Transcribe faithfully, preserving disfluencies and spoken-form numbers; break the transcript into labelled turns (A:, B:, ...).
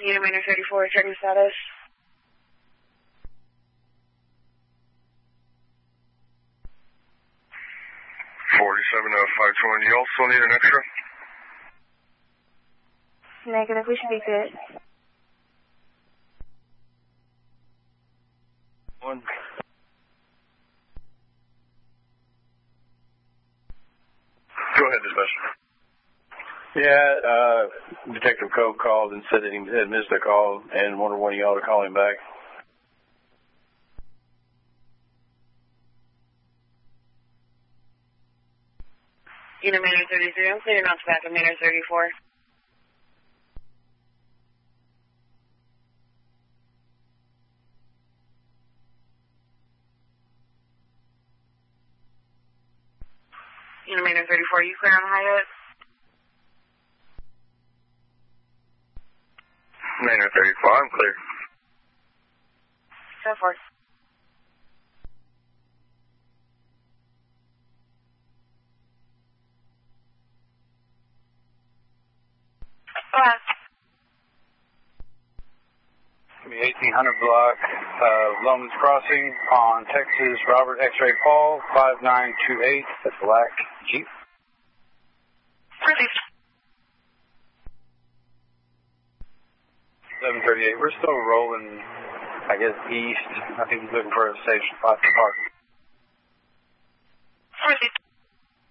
A: Unit thirty-four, tracking status.
B: forty-seven oh five twenty, you also need an extra?
A: Negative, we should be good.
B: One. Go ahead, dispatcher.
C: Yeah, uh, Detective Coe called and said that he had missed a call and wanted one of y'all to call him back.
A: Unit Manor thirty-three, I'm clearing out the back of Manor thirty-four. Unit Manor thirty-four, you clear on Hyatt?
B: Manor thirty-four, I'm clear.
A: Go for it. Go ahead.
C: eighteen hundred block, uh, Loman's Crossing on Texas, Robert X-Ray Paul, five nine two eight, that's black Jeep.
A: Release.
C: seven thirty-eight, we're still rolling, I guess, east. I think he's looking for a safe spot to park.